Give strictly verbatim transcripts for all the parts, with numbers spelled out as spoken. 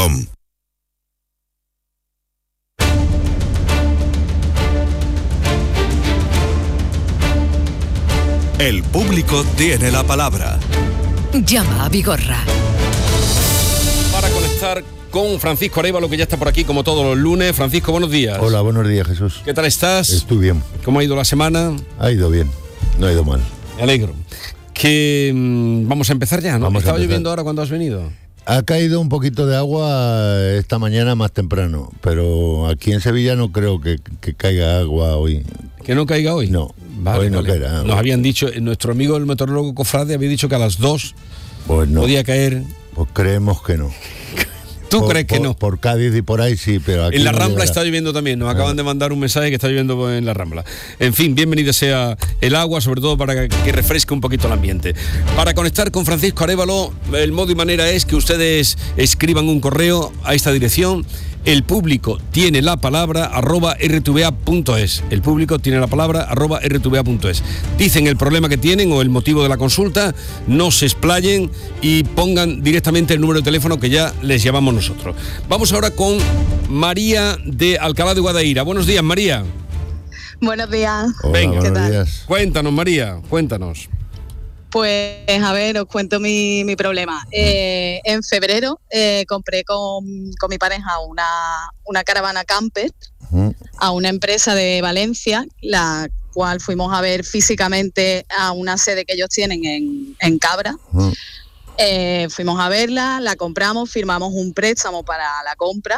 El público tiene la palabra. Llama a Vigorra. Para conectar con Francisco Arévalo, que ya está por aquí como todos los lunes. Francisco, buenos días. Hola, buenos días, Jesús. ¿Qué tal estás? Estoy bien. ¿Cómo ha ido la semana? Ha ido bien, no ha ido mal. Me alegro. Que mmm, vamos a empezar ya, ¿no? Vamos ¿Estaba a empezar. lloviendo ahora cuando has venido? Ha caído un poquito de agua esta mañana más temprano, pero aquí en Sevilla no creo que, que caiga agua hoy. ¿Que no caiga hoy? No, vale, hoy no vale. caerá agua. Nos habían dicho, nuestro amigo el meteorólogo Cofrade había dicho que a las dos Pues no, podía caer. pues creemos que no. ¿Tú por, crees que por, no? Por Cádiz y por ahí sí, pero aquí En la no Rambla llegará. está lloviendo también. Nos acaban de mandar un mensaje que está lloviendo en la Rambla. En fin, bienvenido sea el agua, sobre todo para que refresque un poquito el ambiente. Para conectar con Francisco Arévalo, el modo y manera es que ustedes escriban un correo a esta dirección. El público tiene la palabra arroba r t v a punto es. El público tiene la palabra arroba r t v a punto es. Dicen el problema que tienen o el motivo de la consulta, no se explayen y pongan directamente el número de teléfono que ya les llamamos nosotros. Vamos ahora con María de Alcalá de Guadaira. Buenos días, María. Buenos días. Hola, Venga. buenos ¿Qué tal? días. Cuéntanos, María, cuéntanos. Pues a ver, os cuento mi, mi problema. Eh, en febrero eh, compré con, con mi pareja una, una caravana camper Ujú. a una empresa de Valencia, la cual fuimos a ver físicamente a una sede que ellos tienen en, en Cabra. Ujú. Eh, fuimos a verla, la compramos, firmamos un préstamo para la compra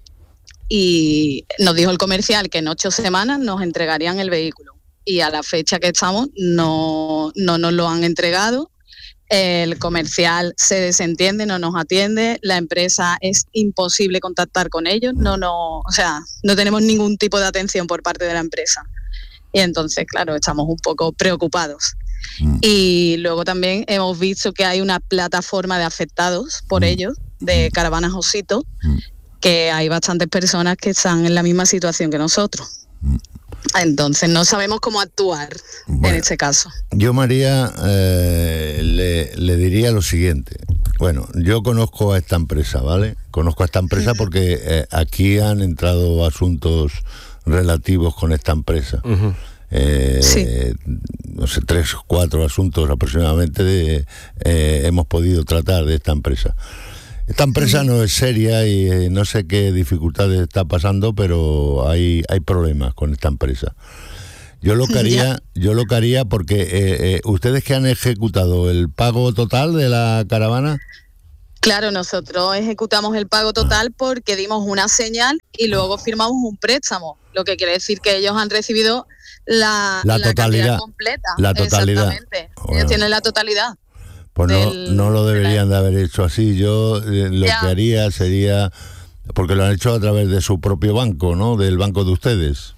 y nos dijo el comercial que en ocho semanas nos entregarían el vehículo. Y a la fecha que estamos no, no nos lo han entregado. El comercial se desentiende, no nos atiende, la empresa es imposible contactar con ellos, no, no, o sea, no tenemos ningún tipo de atención por parte de la empresa. Y entonces, claro, estamos un poco preocupados. Mm. Y luego también hemos visto que hay una plataforma de afectados por Mm. ellos, de Caravanas Osito, Mm. que hay bastantes personas que están en la misma situación que nosotros. Mm. Entonces no sabemos cómo actuar Bueno. en este caso. Yo, María, eh, le, le diría lo siguiente. Bueno, yo conozco a esta empresa, ¿vale? Conozco a esta empresa porque eh, aquí han entrado asuntos relativos con esta empresa. Uh-huh. Eh, Sí. No sé, tres o cuatro asuntos aproximadamente de, eh, hemos podido tratar de esta empresa. Esta empresa no es seria y eh, no sé qué dificultades está pasando, pero hay, hay problemas con esta empresa. Yo lo que haría, yo lo que haría porque eh, eh, ustedes que han ejecutado el pago total de la caravana. Claro, nosotros ejecutamos el pago total porque dimos una señal y luego firmamos un préstamo, lo que quiere decir que ellos han recibido la, La cantidad totalidad. completa. La totalidad. Exactamente. Bueno. Ellos tienen la totalidad. Pues no, Del- no lo de la- deberían de haber hecho así. Yo eh, lo Ya. que haría sería, porque lo han hecho a través de su propio banco, ¿no? Del banco de ustedes.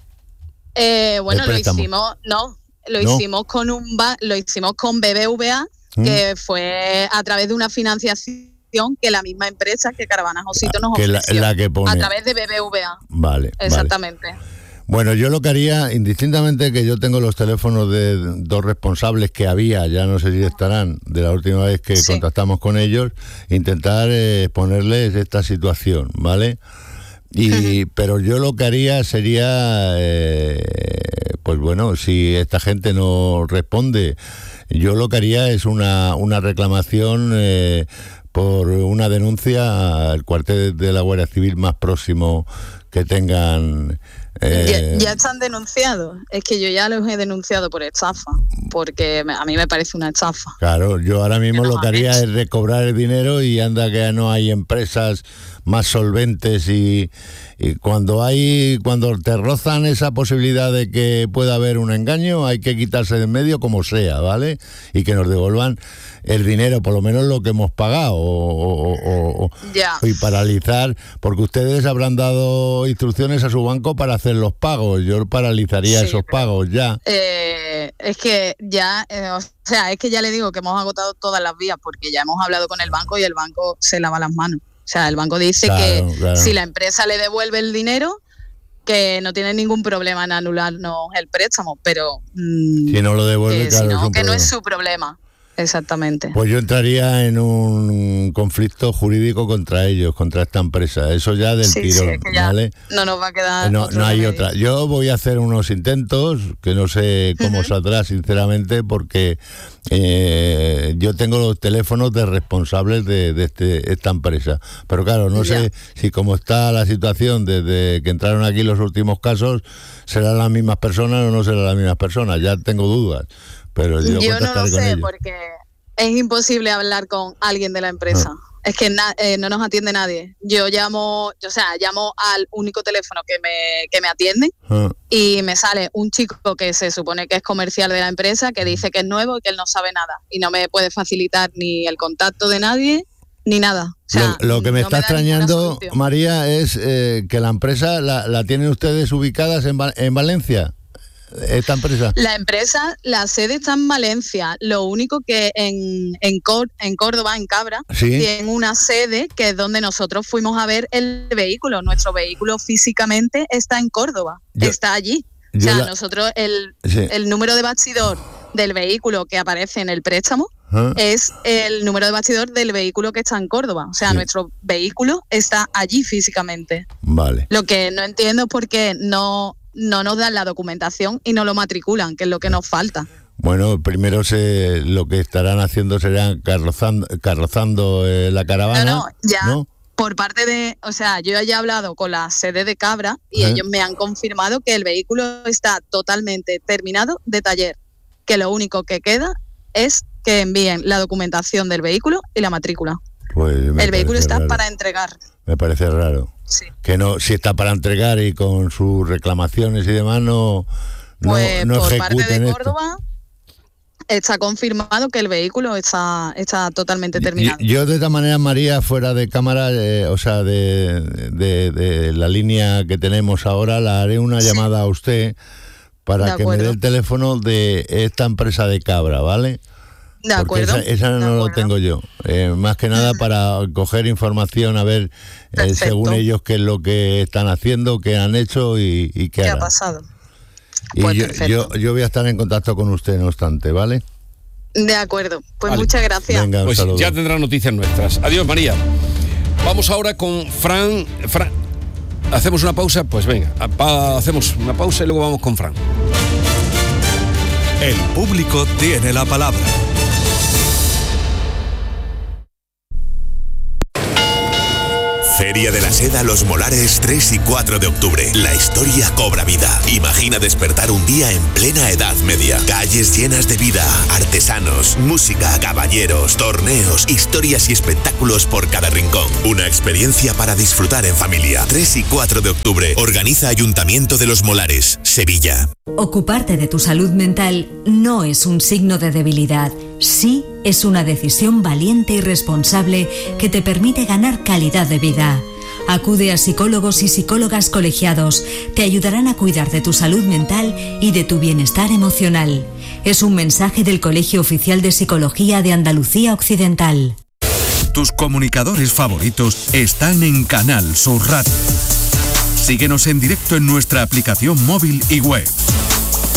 Eh, bueno, El lo préstamo. hicimos, no, lo ¿No? hicimos con un ba- lo hicimos con B B V A, Mm. que fue a través de una financiación que la misma empresa que Caravanas Osito nos que la, ofreció. la que pone. A través de B B V A, Vale, vale. exactamente. Bueno, yo lo que haría, indistintamente que yo tengo los teléfonos de dos responsables que había, ya no sé si estarán, de la última vez que Sí. contactamos con ellos, intentar eh, exponerles esta situación, ¿vale? Y pero yo lo que haría sería, eh, pues bueno, si esta gente no responde, yo lo que haría es una, una reclamación eh, por una denuncia al cuartel de la Guardia Civil más próximo que tengan. eh, Ya, ya están denunciados. Es que yo ya los he denunciado por estafa, porque me- a mí me parece una estafa. Claro, yo ahora mismo Que nos lo que han haría hecho. es recobrar el dinero y anda que no hay empresas más solventes y, y cuando hay cuando te rozan esa posibilidad de que pueda haber un engaño hay que quitarse de en medio como sea, ¿vale? Y que nos devuelvan el dinero, por lo menos lo que hemos pagado o, o- o- o- Ya. y paralizar, porque ustedes habrán dado instrucciones a su banco para hacer los pagos, yo paralizaría Sí, esos pero- pagos ya. Eh, es que ya, eh, o sea, es que ya le digo que hemos agotado todas las vías porque ya hemos hablado con el banco y el banco se lava las manos. O sea, el banco dice Claro, que claro. si la empresa le devuelve el dinero, que no tiene ningún problema en anularnos el préstamo, pero mm, Si no lo devuelve, que, claro, si es no, un que no problema. es su problema. exactamente. Pues yo entraría en un conflicto jurídico contra ellos, contra esta empresa. Eso ya del sí, tirón, sí, es que ya ¿vale? No nos va a quedar. No, otro no hay remedio. otra. Yo voy a hacer unos intentos que no sé cómo Ujú. saldrá, sinceramente, porque eh, yo tengo los teléfonos de responsables de, de este, esta empresa. Pero claro, no Ya. sé si como está la situación desde que entraron aquí los últimos casos, serán las mismas personas o no serán las mismas personas. Ya tengo dudas. Pero yo, Yo no lo contactaré con sé ellos. porque es imposible hablar con alguien de la empresa. Ah. Es que na- eh, no nos atiende nadie. Yo llamo, o sea, llamo al único teléfono que me, que me atienden Ah, y me sale un chico que se supone que es comercial de la empresa que dice que es nuevo y que él no sabe nada y no me puede facilitar ni el contacto de nadie ni nada. O sea, lo, lo que me no está da ninguna extrañando, solución. María, es eh, que la empresa la, la tienen ustedes ubicadas en, Va- en Valencia. Esta empresa. La empresa, la sede está en Valencia, lo único que en, en, Cor- en Córdoba, en Cabra, Sí. tiene una sede que es donde nosotros fuimos a ver el vehículo. Nuestro vehículo físicamente está en Córdoba, Yo- está allí. O yo sea, la- nosotros, el, Sí. el número de bastidor del vehículo que aparece en el préstamo Ah, es el número de bastidor del vehículo que está en Córdoba. O sea, Sí. nuestro vehículo está allí físicamente. Vale. Lo que no entiendo es por qué no, no nos dan la documentación y no lo matriculan, que es lo que nos falta. Bueno, primero se, lo que estarán haciendo será carrozando, carrozando eh, la caravana. No, no, ya. ¿no? Por parte de, o sea, yo ya he hablado con la sede de Cabra y Ajá. ellos me han confirmado que el vehículo está totalmente terminado de taller, que lo único que queda es que envíen la documentación del vehículo y la matrícula. Pues me El vehículo parece está raro. para entregar. Me parece raro. Sí. Que no, si está para entregar y con sus reclamaciones y demás, no, no, Pues no por parte ejecuten de esto. Córdoba está confirmado que el vehículo está, está totalmente terminado. Yo, yo de esta manera, María, fuera de cámara, eh, o sea, de, de- de la línea que tenemos ahora, la haré una Sí. llamada a usted para De que me acuerdo. dé el teléfono de esta empresa de Cabra, ¿vale? De Porque acuerdo. esa, esa de no lo acuerdo. tengo yo. Eh, más que nada para coger información, a ver, eh, Perfecto. según ellos, qué es lo que están haciendo, qué han hecho y, y qué ¿Qué ha harán. pasado? Y Pues yo, perfecto. yo, yo voy a estar en contacto con usted, no obstante, ¿vale? De acuerdo. Pues Vale. muchas gracias. Venga, un Pues saludo. ya tendrá noticias nuestras. Adiós, María. Vamos ahora con Fran. Fran. ¿Hacemos una pausa? Pues venga, pa- hacemos una pausa y luego vamos con Fran. El público tiene la palabra. Feria de la Seda Los Molares tres y cuatro de octubre. La historia cobra vida. Imagina despertar un día en plena Edad Media. Calles llenas de vida, artesanos, música, caballeros, torneos, historias y espectáculos por cada rincón. Una experiencia para disfrutar en familia. tres y cuatro de octubre. Organiza Ayuntamiento de Los Molares, Sevilla. Ocuparte de tu salud mental no es un signo de debilidad, sí es una decisión valiente y responsable que te permite ganar calidad de vida. Acude a psicólogos y psicólogas colegiados, te ayudarán a cuidar de tu salud mental y de tu bienestar emocional. Es un mensaje del Colegio Oficial de Psicología de Andalucía Occidental. Tus comunicadores favoritos están en Canal Sur Radio. Síguenos en directo en nuestra aplicación móvil y web.